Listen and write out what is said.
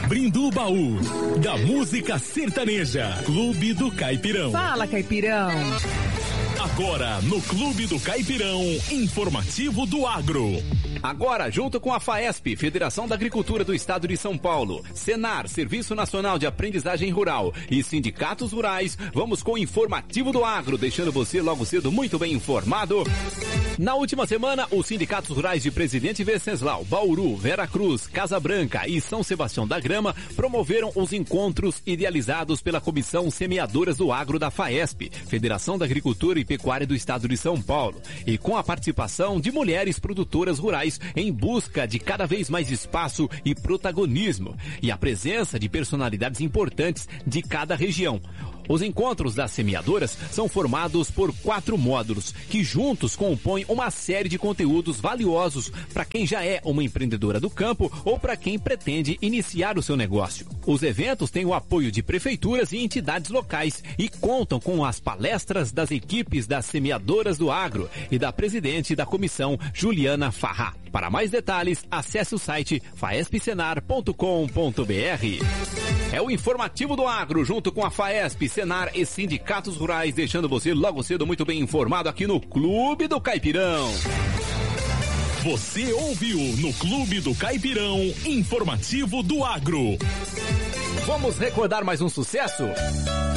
Abrindo o baú da música sertaneja. Clube do Caipirão. Fala, Caipirão. Agora, no Clube do Caipirão, informativo do agro. Agora, junto com a FAESP, Federação da Agricultura do Estado de São Paulo, Senar, Serviço Nacional de Aprendizagem Rural e sindicatos rurais, vamos com o informativo do agro, deixando você logo cedo muito bem informado. Na última semana, os sindicatos rurais de Presidente Venceslau, Bauru, Vera Cruz, Casa Branca e São Sebastião da Grama promoveram os encontros idealizados pela Comissão Semeadoras do Agro da FAESP, Federação da Agricultura e Pecuária do Estado de São Paulo, e com a participação de mulheres produtoras rurais em busca de cada vez mais espaço e protagonismo, e a presença de personalidades importantes de cada região. Os encontros das semeadoras são formados por 4 módulos, que juntos compõem uma série de conteúdos valiosos para quem já é uma empreendedora do campo ou para quem pretende iniciar o seu negócio. Os eventos têm o apoio de prefeituras e entidades locais e contam com as palestras das equipes das semeadoras do agro e da presidente da comissão, Juliana Farrá. Para mais detalhes, acesse o site faespsenar.com.br. É o informativo do agro, junto com a FAESP, Senar e sindicatos rurais, deixando você logo cedo muito bem informado aqui no Clube do Caipirão. Você ouviu no Clube do Caipirão, informativo do agro. Vamos recordar mais um sucesso?